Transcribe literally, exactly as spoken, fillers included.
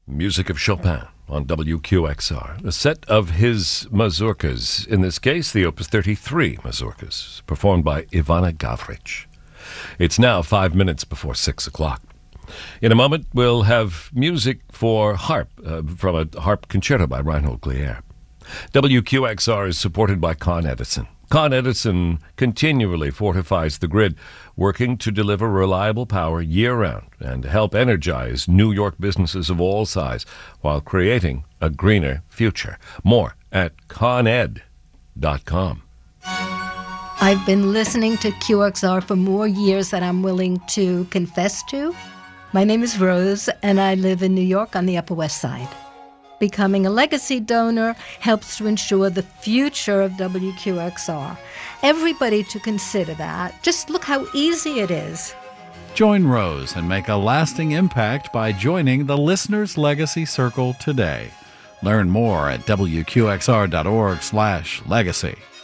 Music of Chopin on W Q X R. A set of his mazurkas, in this case, the Opus thirty-three mazurkas, performed by Ivana Gavrich. It's now five minutes before six o'clock. In a moment, we'll have music for harp, uh, from a harp concerto by Reinhold Glier. W Q X R is supported by Con Edison. Con Edison continually fortifies the grid, working to deliver reliable power year-round and help energize New York businesses of all size while creating a greener future. More at con ed dot com. I've been listening to Q X R for more years than I'm willing to confess to. My name is Rose, and I live in New York on the Upper West Side. Becoming a legacy donor helps to ensure the future of W Q X R. Everybody to consider that. Just look how easy it is. Join Rose and make a lasting impact by joining the Listener's Legacy Circle today. Learn more at W Q X R dot org slash legacy.